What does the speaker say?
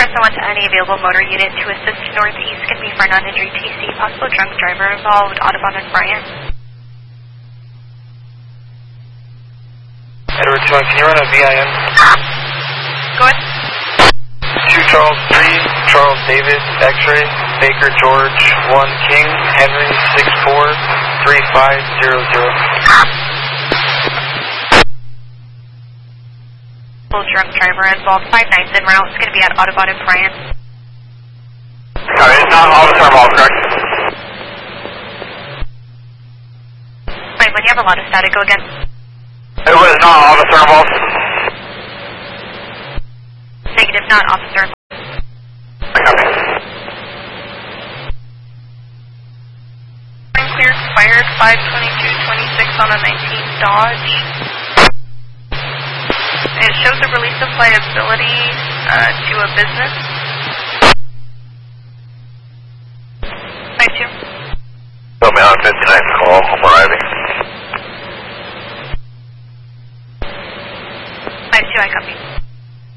someone to any available motor unit to assist northeast. Can be for non-injury TC. Possible drunk driver involved. Audubon and Bryant. Edward 2, can you run a VIN? Go ahead. 2 Charles 3, Charles David, X-ray, Baker George 1 King, Henry 643500. Drunk driver involved. 59's en route. It's going to be at Audubon and Bryant. Sorry, it's not officer involved, correct? Right, when you have a lot of static, go again. It was not officer involved. Negative, not officer involved. Copy. Clear expired 5/22/26 on a 19 Dodge. It shows a release of liability to a business. 52. Tell me on 59's call, I'm arriving. 52, I copy.